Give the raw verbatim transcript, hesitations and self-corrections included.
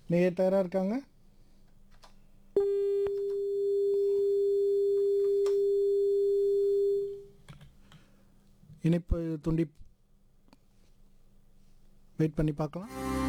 நேயர் தயாராக இருக்காங்க? இணைப்பு துண்டி வெயிட் பண்ணி பார்க்கலாம்.